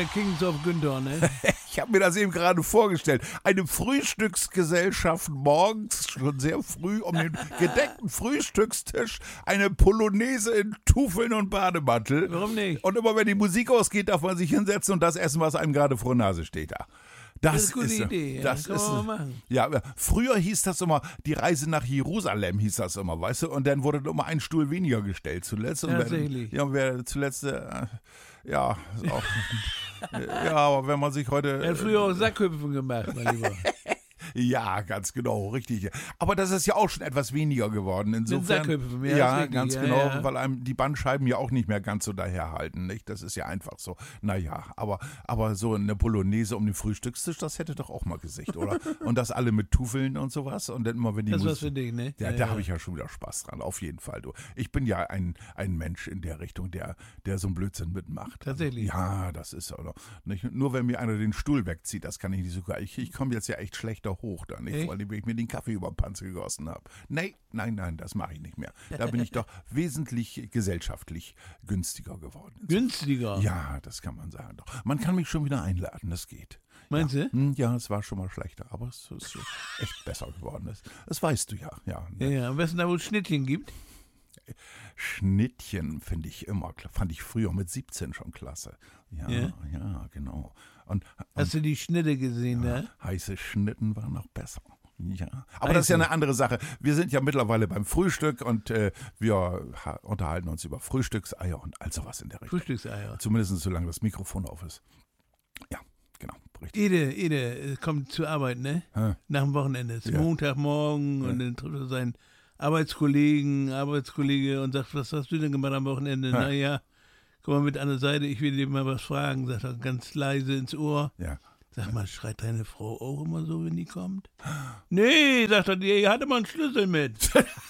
Kings of Günther, ne? Ich habe mir das eben gerade vorgestellt. Eine Frühstücksgesellschaft morgens, schon sehr früh, um den gedeckten Frühstückstisch, eine Polonaise in Tuffeln und Bademantel. Warum nicht? Und immer wenn die Musik ausgeht, darf man sich hinsetzen und das essen, was einem gerade vor der Nase steht da. Das ist eine gute Idee. Das kann ist, man mal machen. ja, früher hieß das immer, die Reise nach Jerusalem hieß das immer, weißt du? Und dann wurde immer ein Stuhl weniger gestellt zuletzt. Und Tatsächlich. wer zuletzt, ja, ist auch, ja, aber wenn man sich heute... Er hat früher auch Sackhüpfen gemacht, mein Lieber. Ja, ganz genau, richtig. Aber das ist ja auch schon etwas weniger geworden. Insofern, Sackhüpfen, ja, richtig, ganz ja, genau, ja. weil einem die Bandscheiben ja auch nicht mehr ganz so daherhalten, nicht? Das ist ja einfach so. Naja, aber so eine Polonaise um den Frühstückstisch, das hätte doch auch mal Gesicht, oder? Und das alle mit Tuffeln und sowas. Und dann immer, wenn die Das ist was Musik... für dich, ne? Ja, da habe ich ja schon wieder Spaß dran, auf jeden Fall. Du. Ich bin ja ein Mensch in der Richtung, der so einen Blödsinn mitmacht. Tatsächlich. Ja, das ist oder nicht. Nur wenn mir einer den Stuhl wegzieht, das kann ich nicht so gut. Ich komme jetzt ja echt schlechter hoch da, nicht? Vor allem, wenn ich mir den Kaffee über den Panzer gegossen habe. Nein, das mache ich nicht mehr. Da bin ich doch wesentlich gesellschaftlich günstiger geworden. Günstiger? Ja, das kann man sagen. Doch. Man kann mich schon wieder einladen, das geht. Meinst du? Ja, es war schon mal schlechter, aber es ist echt besser geworden. Das weißt du ja. Ja, am besten da, wo es Schnittchen gibt. Schnittchen fand ich früher mit 17 schon klasse. Ja, genau. Und Hast du die Schnitte gesehen, ne? heiße Schnitten waren noch besser. Ja, aber das ist ja eine andere Sache. Wir sind ja mittlerweile beim Frühstück und wir unterhalten uns über Frühstückseier und all sowas in der Richtung. Frühstückseier. Zumindest solange das Mikrofon auf ist. Ja, genau, richtig. Ede kommt zur Arbeit, ne? Nach dem Wochenende. Es ist Montagmorgen und dann trifft er seinen Arbeitskollege und sagt, was hast du denn gemacht am Wochenende? Naja, komm mal mit an der Seite, ich will dir mal was fragen, sagt er ganz leise ins Ohr. Ja. Sag mal, schreit deine Frau auch immer so, wenn die kommt? Nee, sagt er, die hatte mal einen Schlüssel mit.